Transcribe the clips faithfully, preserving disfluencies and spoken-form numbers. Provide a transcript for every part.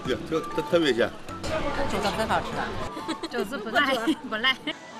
对，特特特别香。 肘子很好吃啊， 肘子不赖不赖。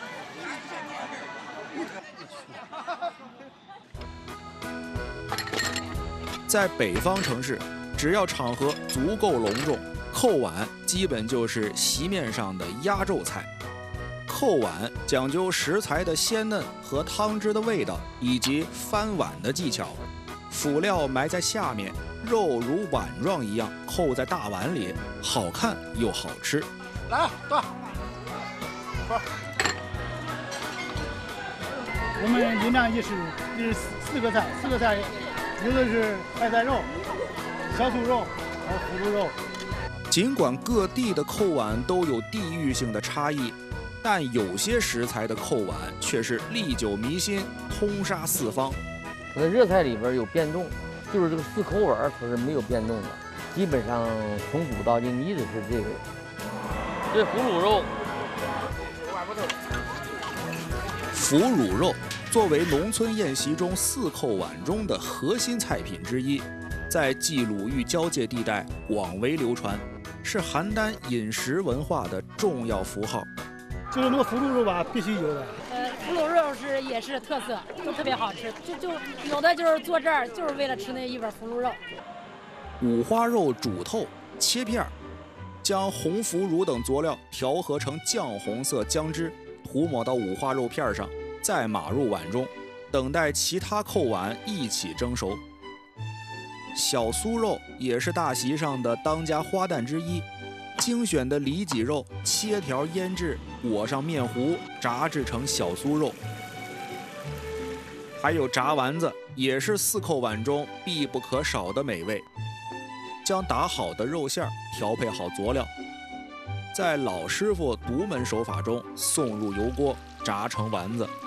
在北方城市，只要场合足够隆重，扣碗基本就是席面上的压轴菜。扣碗讲究食材的鲜嫩和汤汁的味道，以及翻碗的技巧。辅料埋在下面，肉如碗状一样扣在大碗里，好看又好吃。 来，到。好。 我们云南也是是四个菜，四个菜，有的是白菜肉、小酥肉和腐乳肉。 尽管各地的扣碗都有地域性的差异，但有些食材的扣碗却是历久弥新，通杀四方。 它的热菜里边有变动，就是这个四口碗它是没有变动的，基本上从古到今一直是这个。这腐乳肉， 腐乳肉作为农村宴席中四扣碗中的核心菜品之一，在冀鲁豫交界地带广为流传，是邯郸饮食文化的重要符号。 就是那个腐乳肉吧，必须有的。 呃，腐乳肉是也是特色，都特别好吃。就就有的就是坐这儿就是为了吃那一碗腐乳肉。 五花肉煮透，切片儿，将红腐乳等佐料调和成酱红色姜汁，涂抹到五花肉片上，再码入碗中，等待其他扣碗一起蒸熟。小酥肉也是大席上的当家花旦之一。精选的里脊肉切条腌制，裹上面糊，炸制成小酥肉。还有炸丸子，也是四扣碗中必不可少的美味。将打好的肉馅调配好佐料，在老师傅独门手法中送入油锅，炸成丸子。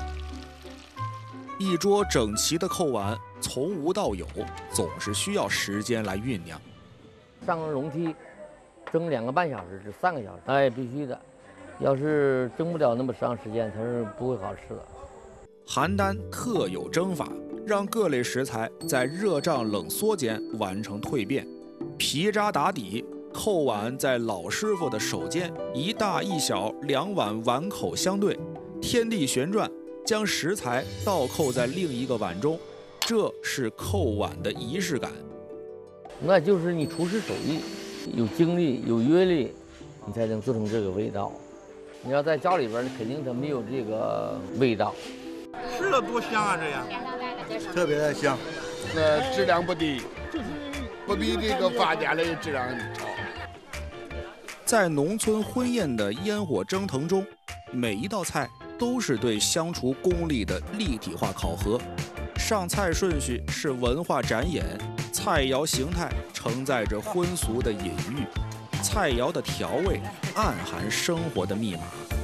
一桌整齐的扣碗，从无到有，总是需要时间来酝酿。 上笼屉蒸两个半小时至三个小时，哎，必须的。要是蒸不了那么长时间，它是不会好吃的。 邯郸特有蒸法，让各类食材在热胀冷缩间完成蜕变。皮渣打底，扣碗在老师傅的手间，一大一小两碗碗口相对，天地旋转，将食材倒扣在另一个碗中，这是扣碗的仪式感。 那就是你厨师手艺。有经历有阅历，你才能做成这个味道。你要在家里边，肯定它没有这个味道。 吃了多香啊，这样， 特别的香。 那质量不低，不比这个发家的质量差。 在农村婚宴的烟火蒸腾中，每一道菜都是对香厨功力的立体化考核。上菜顺序是文化展演，菜肴形态承载着荤俗的隐喻，菜肴的调味暗含生活的密码。